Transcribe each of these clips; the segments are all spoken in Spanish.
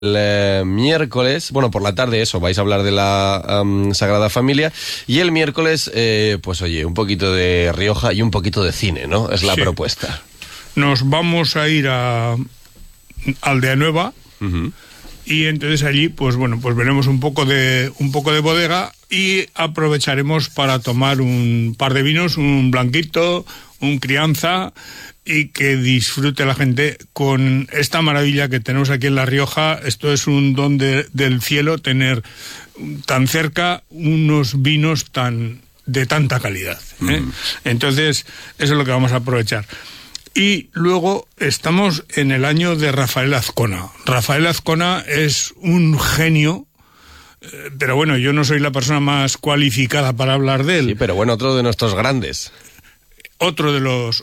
miércoles, bueno, por la tarde eso, vais a hablar de la Sagrada Familia, y el miércoles, pues oye, un poquito de Rioja y un poquito de cine, ¿no? Es la propuesta. Nos vamos a ir a Aldea Nueva, y entonces allí, pues bueno, pues veremos un poco de bodega y aprovecharemos para tomar un par de vinos, un blanquito, un crianza, y que disfrute la gente con esta maravilla que tenemos aquí en La Rioja. Esto es un don del cielo, tener tan cerca unos vinos de tanta calidad, ¿eh? Entonces, eso es lo que vamos a aprovechar. Y luego estamos en el año de Rafael Azcona. Rafael Azcona es un genio, pero bueno, yo no soy la persona más cualificada para hablar de él. Sí, pero bueno, otro de nuestros grandes. Otro de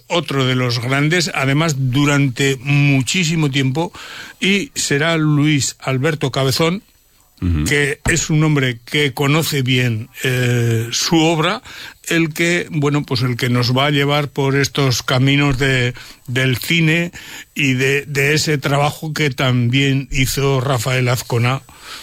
los grandes, además durante muchísimo tiempo, y será Luis Alberto Cabezón, que es un hombre que conoce bien su obra, el que nos va a llevar por estos caminos del cine y de ese trabajo que también hizo Rafael Azcona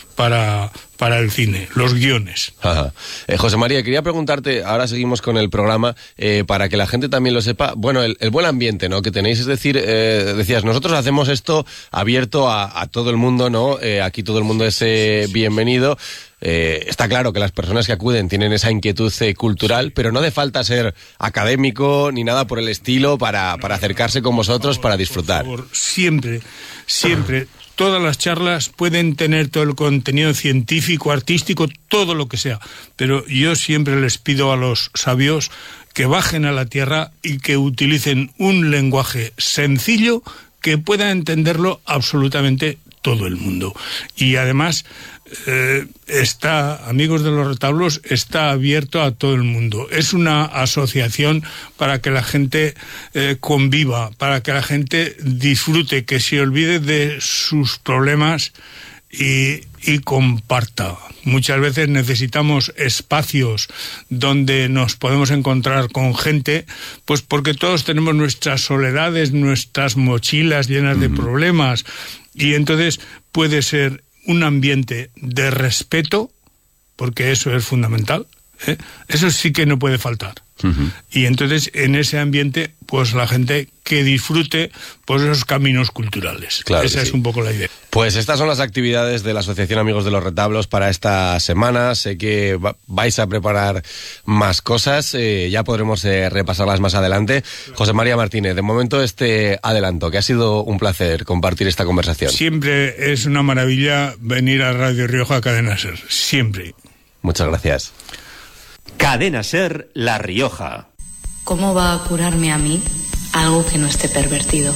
para el cine, los guiones. Ajá. José María, quería preguntarte, ahora seguimos con el programa, para que la gente también lo sepa, bueno, el buen ambiente, ¿no?, que tenéis, es decir, decías, nosotros hacemos esto abierto a todo el mundo, ¿no? Aquí todo el mundo es bienvenido. Está claro que las personas que acuden tienen esa inquietud cultural, pero no hace falta ser académico ni nada por el estilo para acercarse con vosotros, para disfrutar. Por favor, siempre. Todas las charlas pueden tener todo el contenido científico, artístico, todo lo que sea. Pero yo siempre les pido a los sabios que bajen a la tierra y que utilicen un lenguaje sencillo que pueda entenderlo absolutamente todo el mundo. Y además, Amigos de los Retablos está abierto a todo el mundo. Es una asociación para que la gente conviva, para que la gente disfrute, que se olvide de sus problemas y comparta. Muchas veces necesitamos espacios donde nos podemos encontrar con gente, pues porque todos tenemos nuestras soledades, nuestras mochilas llenas de problemas, y entonces puede ser un ambiente de respeto, porque eso es fundamental, ¿eh? Eso sí que no puede faltar. Y entonces en ese ambiente, pues la gente que disfrute pues esos caminos culturales. Claro, esa es un poco la idea. Pues estas son las actividades de la Asociación Amigos de los Retablos para esta semana. Sé que vais a preparar más cosas, ya podremos repasarlas más adelante. José María Martínez, de momento este adelanto, que ha sido un placer compartir esta conversación. Siempre es una maravilla venir a Radio Rioja, Cadena Ser, siempre. Muchas gracias. Cadena Ser, La Rioja. ¿Cómo va a curarme a mí algo que no esté pervertido?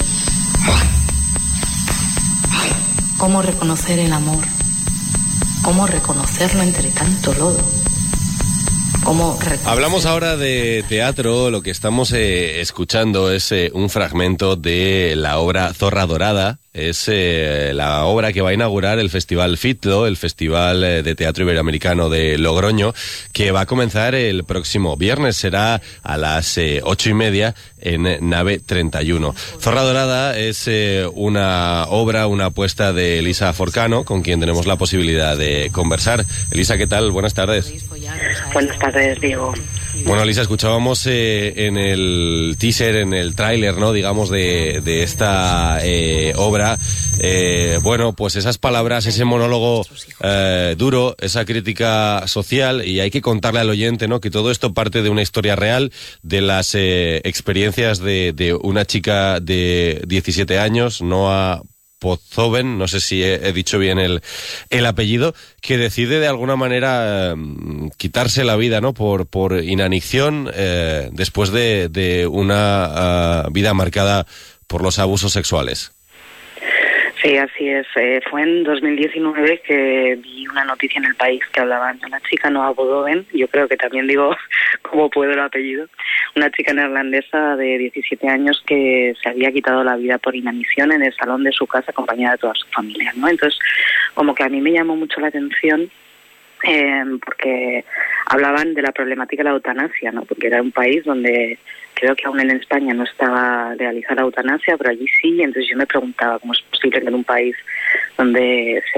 ¿Cómo reconocer el amor? ¿Cómo reconocerlo entre tanto lodo? Hablamos ahora de teatro. Lo que estamos escuchando es un fragmento de la obra Zorra Dorada. Es la obra que va a inaugurar el Festival FITLO, el Festival de Teatro Iberoamericano de Logroño, que va a comenzar el próximo viernes. Será a las 8:30 en Nave 31. Zorra Dorada es una obra, una apuesta de Elisa Forcano, con quien tenemos la posibilidad de conversar. Elisa, ¿qué tal? Buenas tardes. Buenas tardes, Diego. Bueno, Elisa, escuchábamos en el teaser, en el tráiler, ¿no?, digamos, de esta obra, bueno, pues esas palabras, ese monólogo duro, esa crítica social, y hay que contarle al oyente, ¿no?, que todo esto parte de una historia real, de las experiencias de una chica de 17 años, Noa Pozoven, no sé si he dicho bien el apellido, que decide de alguna manera quitarse la vida, ¿no?, por inanición, después de una vida marcada por los abusos sexuales. Sí, así es. Fue en 2019 que vi una noticia en El País que hablaban de una chica, Noa Pozoven, yo creo que también digo cómo puedo el apellido, una chica neerlandesa de 17 años que se había quitado la vida por inanición en el salón de su casa acompañada de toda su familia, ¿no? Entonces, como que a mí me llamó mucho la atención porque hablaban de la problemática de la eutanasia, ¿no? Porque era un país donde creo que aún en España no estaba legalizada la eutanasia, pero allí sí. Entonces yo me preguntaba cómo es posible que en un país donde se